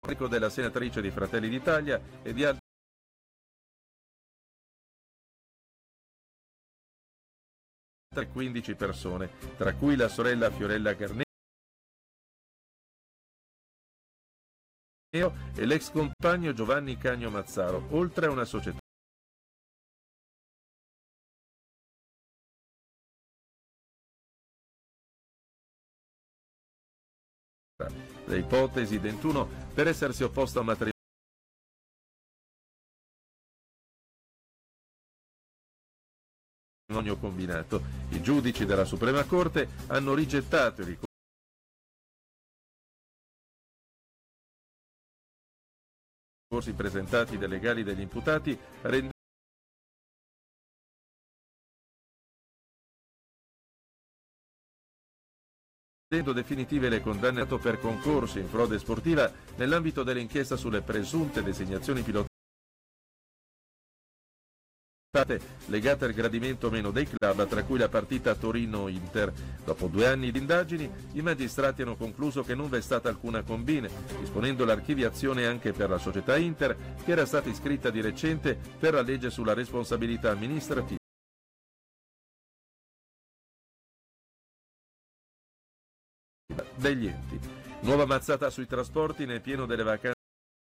della senatrice di Fratelli d'Italia e di altre 15 persone, tra cui la sorella Fiorella Carneo e l'ex compagno Giovanni Cagno Mazzaro, oltre a una società. Le ipotesi 21 per essersi opposto a un matrimonio combinato. I giudici della Suprema Corte hanno rigettato i ricorsi presentati dai legali degli imputati, rendendo definitive le condanne per concorso in frode sportiva nell'ambito dell'inchiesta sulle presunte designazioni pilotate legate al gradimento o meno dei club, tra cui la partita Torino-Inter. Dopo 2 anni di indagini, i magistrati hanno concluso che non v'è stata alcuna combine, disponendo l'archiviazione anche per la società Inter, che era stata iscritta di recente per la legge sulla responsabilità amministrativa degli enti. Nuova mazzata sui trasporti nel pieno delle vacanze